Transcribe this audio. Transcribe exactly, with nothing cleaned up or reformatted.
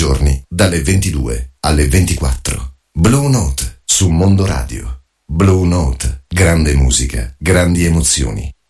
giorni dalle ventidue alle ventiquattro. Blue Note su Mondo Radio. Blue Note, grande musica, grandi emozioni.